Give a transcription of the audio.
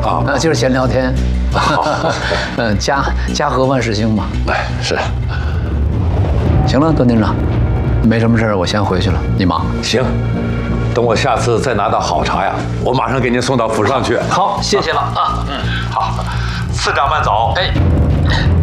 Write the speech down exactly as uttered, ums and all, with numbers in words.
啊， 呃，就是闲聊天。嗯，家家和万事兴嘛。 哎，是。 行了，段店长，没什么事儿，我先回去了，你忙。 行，等我下次再拿到好茶呀，我马上给您送到府上去。 好，谢谢了啊。嗯， 好，次长慢走。 哎。